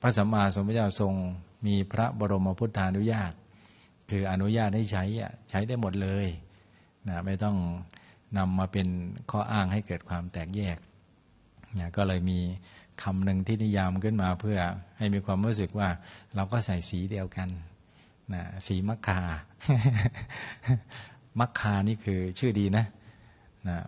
พระสัมมาสัมพุทธเจ้าทรงมีพระบรมพุทธานุญาตคืออนุญาตให้ใช้ได้หมดเลยนะไม่ต้องนำมาเป็นข้ออ้างให้เกิดความแตกแยกนะก็เลยมีคำหนึ่งที่นิยามขึ้นมาเพื่อให้มีความรู้สึกว่าเราก็ใส่สีเดียวกันนะสีมัคคา มัคคานี่คือชื่อดีนะ